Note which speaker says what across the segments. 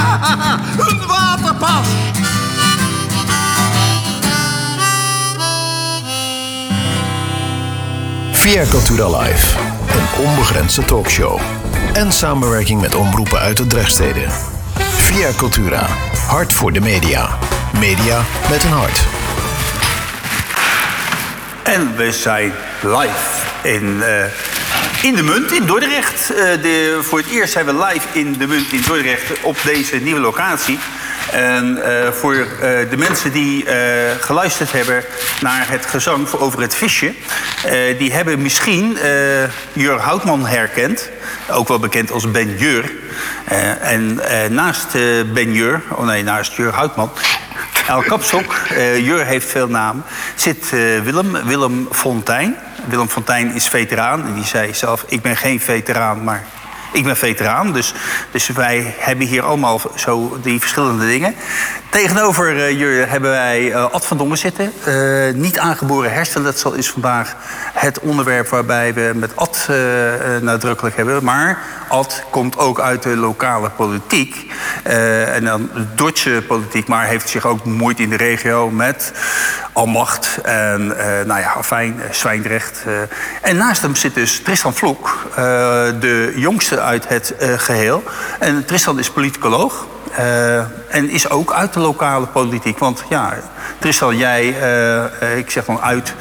Speaker 1: Een waterpas!
Speaker 2: Via Cultura Live, een onbegrensde talkshow. En samenwerking met omroepen uit de Drechtsteden. Via Cultura, hart voor de media. Media met een hart.
Speaker 3: En we zijn live in de Munt in Dordrecht. Voor het eerst zijn we live in de Munt in Dordrecht op deze nieuwe locatie. En voor de mensen die geluisterd hebben naar het gezang over het visje... die hebben misschien Jur Houtman herkend. Ook wel bekend als Ben Jur. En naast Ben Jur, naast Jur Houtman... El Kapstok, Jur heeft veel namen, zit Willem Fontijn. Willem Fontijn is veteraan. En die zei zelf, ik ben geen veteraan, maar... Ik ben veteraan, dus wij hebben hier allemaal zo die verschillende dingen. Tegenover Jur hebben wij Ad van Dongen zitten. Niet aangeboren hersenletsel is vandaag het onderwerp waarbij we met Ad nadrukkelijk hebben. Maar Ad komt ook uit de lokale politiek. En dan de Duitse politiek, maar heeft zich ook bemoeid in de regio met Almacht en Zwijndrecht. En naast hem zit dus Tristan Vlok, de jongste uit het geheel. En Tristan is politicoloog. En is ook uit de lokale politiek. Want ja, Tristan, jij, ik zeg dan uit...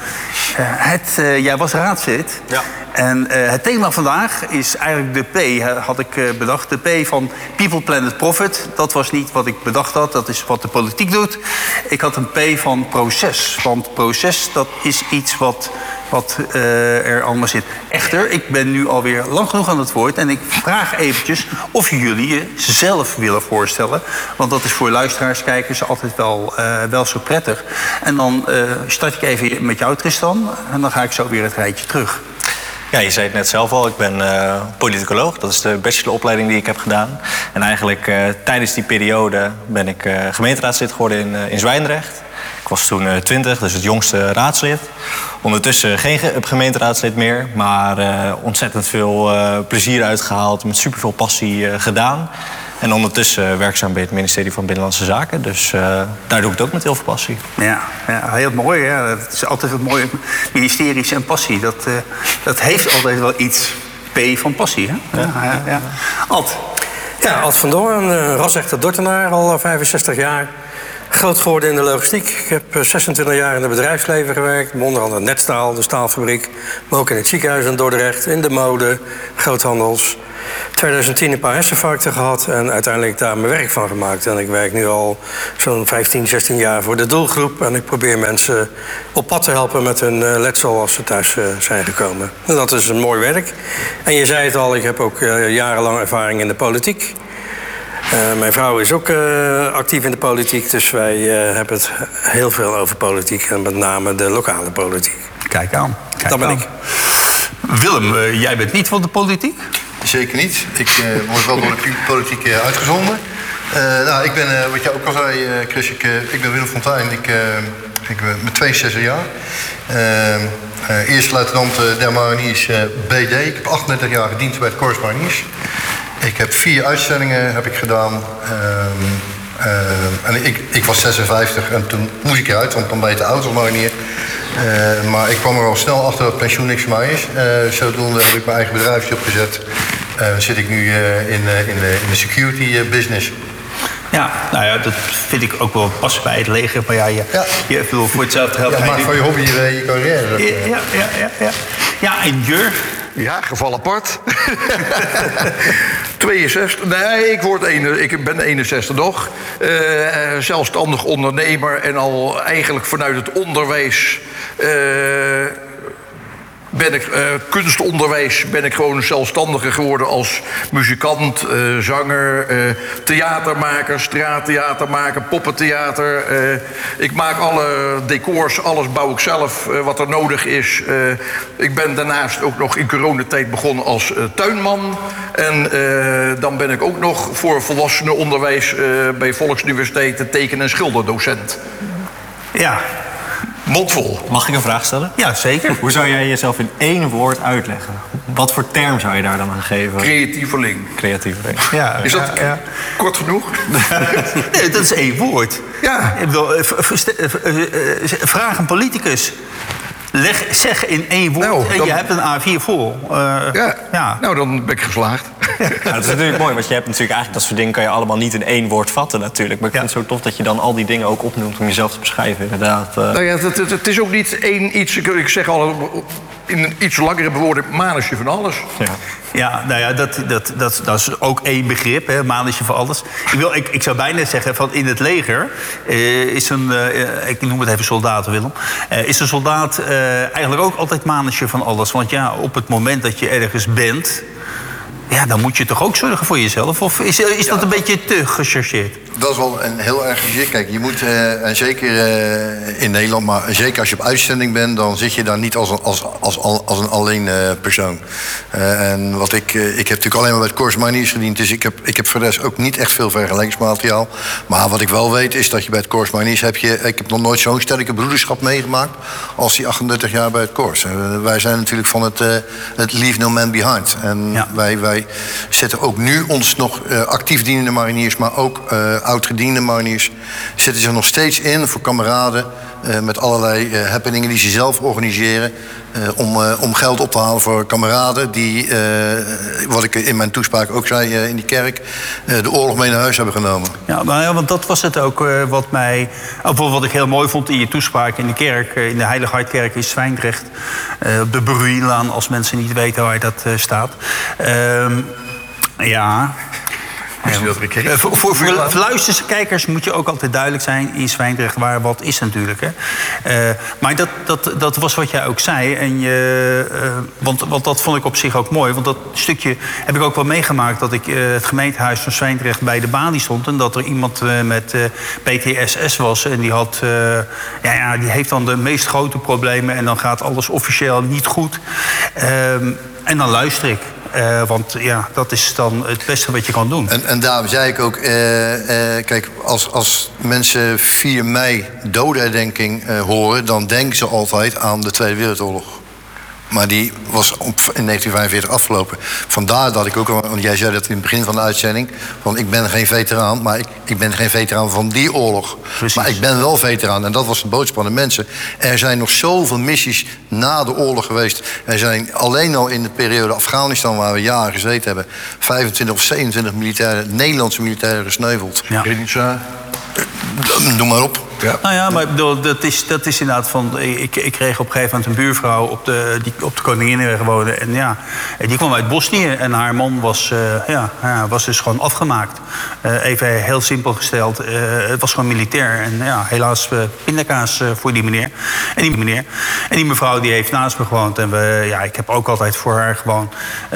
Speaker 3: jij was raadslid. Ja. En het thema vandaag is eigenlijk de P, had ik bedacht. De P van People, Planet, Profit. Dat was niet wat ik bedacht had. Dat is wat de politiek doet. Ik had een P van proces. Want proces, dat is iets wat er allemaal zit. Echter, ik ben nu alweer lang genoeg aan het woord. En ik vraag eventjes of jullie jezelf willen voorstellen. Want dat is voor luisteraars, kijkers altijd wel zo prettig. En dan start ik even met jou, Tristan. En dan ga ik zo weer het rijtje terug.
Speaker 4: Ja, je zei het net zelf al, ik ben politicoloog. Dat is de bacheloropleiding die ik heb gedaan. En eigenlijk tijdens die periode ben ik gemeenteraadslid geworden in Zwijndrecht. Ik was toen 20, dus het jongste raadslid. Ondertussen geen gemeenteraadslid meer, maar ontzettend veel plezier uitgehaald. Met superveel passie gedaan. En ondertussen werkzaam bij het ministerie van Binnenlandse Zaken. Dus daar doe ik het ook met heel veel passie.
Speaker 3: Ja, heel mooi. Ja. Het is altijd het mooie, ministeries en passie. Dat heeft altijd wel iets P van passie. Hè? Ja. Ad?
Speaker 5: Ja, Ad van Dongen, rasechte Dordtenaar, al 65 jaar. Groot geworden in de logistiek. Ik heb 26 jaar in het bedrijfsleven gewerkt. Onder andere Netstaal, de staalfabriek. Maar ook in het ziekenhuis in Dordrecht, in de mode, groothandels. 2010 een paar herseninfarcten gehad en uiteindelijk daar mijn werk van gemaakt. En ik werk nu al zo'n 15, 16 jaar voor de doelgroep. En ik probeer mensen op pad te helpen met hun letsel als ze thuis zijn gekomen. En dat is een mooi werk. En je zei het al, ik heb ook jarenlang ervaring in de politiek. Mijn vrouw is ook actief in de politiek, dus wij hebben het heel veel over politiek. En met name de lokale politiek.
Speaker 3: Kijk aan.
Speaker 5: Dat ben ik.
Speaker 3: Willem, jij bent niet van de politiek?
Speaker 6: Zeker niet. Ik word wel door de politiek uitgezonden. Ik ben, wat jij ook al zei, Chris, ik ben Willem Fontijn. Ik ben met 62 jaar. Eerste luitenant der Mariniers BD. Ik heb 38 jaar gediend bij het Korps Mariniers. Ik heb 4 uitzendingen gedaan. En ik was 56 en toen moest ik eruit, want dan ben je te oud als marinier. Maar ik kwam er al snel achter dat pensioen niks voor mij is. Zodoende heb ik mijn eigen bedrijfje opgezet. Zit ik nu in de security business.
Speaker 3: Ja, nou ja, dat vind ik ook wel pas bij het leger. Maar ja, je wil voor hetzelfde helpen.
Speaker 6: Ja, maak van je hobby je carrière.
Speaker 3: Ja, en Jur?
Speaker 7: Ja, geval apart. 62. Nee, ik ben 61 nog. Zelfstandig ondernemer en al eigenlijk vanuit het onderwijs... kunstonderwijs ben ik gewoon zelfstandiger geworden als muzikant, zanger, theatermaker, straattheatermaker, poppentheater. Ik maak alle decors, alles bouw ik zelf wat er nodig is. Ik ben daarnaast ook nog in coronatijd begonnen als tuinman. En dan ben ik ook nog voor volwassenenonderwijs bij Volksuniversiteit de teken- en schilderdocent.
Speaker 3: Ja.
Speaker 4: Mondvol. Mag ik een vraag stellen?
Speaker 3: Ja, zeker.
Speaker 4: Hoe zou jij jezelf in 1 woord uitleggen? Wat voor term zou je daar dan aan geven?
Speaker 7: Creatieveling.
Speaker 4: Creatieveling.
Speaker 3: Ja,
Speaker 7: Is dat kort genoeg?
Speaker 3: Nee, dat is 1 woord.
Speaker 7: Ja.
Speaker 3: Ik bedoel, vraag een politicus. Zeg in 1 woord
Speaker 7: Nou,
Speaker 3: en
Speaker 7: dan-
Speaker 3: je hebt een A4 vol.
Speaker 7: Ja. Nou, dan ben ik geslaagd.
Speaker 4: Ja, dat is natuurlijk mooi, want je hebt natuurlijk eigenlijk dat soort dingen kan je allemaal niet in 1 woord vatten natuurlijk. Maar ik vind het zo tof dat je dan al die dingen ook opnoemt om jezelf te beschrijven, inderdaad.
Speaker 7: Nou ja, het is ook niet één iets. Ik zeg al in een iets langere bewoording, manusje van alles.
Speaker 4: Ja.
Speaker 3: Ja, nou ja, dat is ook 1 begrip, hè, manusje voor alles. Ik zou bijna zeggen, van in het leger is een... ik noem het even soldaten, Willem. Is een soldaat eigenlijk ook altijd manusje van alles. Want ja, op het moment dat je ergens bent... Ja, dan moet je toch ook zorgen voor jezelf? Of is dat een beetje te gechargeerd?
Speaker 6: Dat is wel een heel erg gezegd. Kijk, je moet, en zeker in Nederland, maar zeker als je op uitzending bent, dan zit je daar niet als een alleen persoon. En wat ik heb natuurlijk alleen maar bij het Corps Mariniers gediend, dus ik heb voor de rest ook niet echt veel vergelijkingsmateriaal. Maar wat ik wel weet is dat je bij het Corps Mariniers ik heb nog nooit zo'n sterke broederschap meegemaakt als die 38 jaar bij het Corps. Wij zijn natuurlijk van het Leave No Man Behind. En
Speaker 3: Ja.
Speaker 6: wij zetten ook nu ons nog actief dienende mariniers, maar ook oud-gediende mariniers, zetten zich nog steeds in voor kameraden met allerlei happeningen die ze zelf organiseren om geld op te halen voor kameraden die, wat ik in mijn toespraak ook zei in die kerk, de oorlog mee naar huis hebben genomen.
Speaker 3: Ja, maar ja, want dat was het ook wat ik heel mooi vond in je toespraak in de kerk, in de Heilige Hartkerk in Zwijndrecht, op de Bruinlaan, als mensen niet weten waar dat staat. Ja. Voor luisterse kijkers moet je ook altijd duidelijk zijn in Zwijndrecht waar wat is natuurlijk. Hè. Maar dat was wat jij ook zei. En want dat vond ik op zich ook mooi. Want dat stukje heb ik ook wel meegemaakt. Dat ik het gemeentehuis van Zwijndrecht bij de balie stond. En dat er iemand met PTSS was. En die heeft dan de meest grote problemen. En dan gaat alles officieel niet goed. En dan luister ik. Want ja, dat is dan het beste wat je kan doen.
Speaker 6: En daarom zei ik ook, kijk, als mensen 4 mei dodenherdenking horen, dan denken ze altijd aan de Tweede Wereldoorlog. Maar die was in 1945 afgelopen. Vandaar dat ik ook, want jij zei dat in het begin van de uitzending, want ik ben geen veteraan, maar ik ben geen veteraan van die oorlog.
Speaker 3: Precies.
Speaker 6: Maar ik ben wel veteraan en dat was de boodschap aan de mensen. Er zijn nog zoveel missies na de oorlog geweest. Er zijn alleen al in de periode Afghanistan, waar we jaren gezeten hebben, 25 of 27 Nederlandse militairen gesneuveld.
Speaker 3: Ja.
Speaker 6: Noem maar op.
Speaker 7: Ja.
Speaker 3: Nou ja, maar ik bedoel, dat is inderdaad van... Ik kreeg op een gegeven moment een buurvrouw die op de Koninginnenweg woonde. En ja, die kwam uit Bosnië en haar man was dus gewoon afgemaakt. Even heel simpel gesteld. Het was gewoon militair. En ja, helaas pindakaas voor die meneer. En die mevrouw die heeft naast me gewoond. En ik heb ook altijd voor haar gewoon